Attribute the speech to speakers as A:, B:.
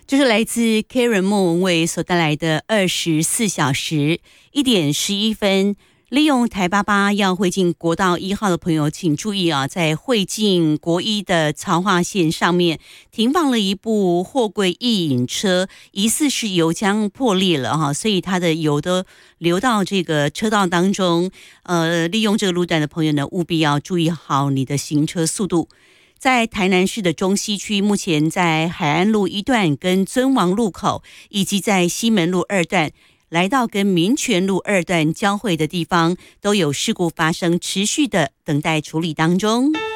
A: 这是来自 Karen 莫文蔚所带来的24小时1点11分。利用台88要会进国道1号的朋友请注意啊，在会进国一的曹化线上面停放了一部货柜一引车，疑似是油浆破裂了哈，所以它的油都流到这个车道当中。利用这个路段的朋友呢，务必要注意好你的行车速度。在台南市的中西区，目前在海岸路1段跟尊王路口，以及在西门路2段来到跟民权路2段交汇的地方，都有事故发生，持续的等待处理当中。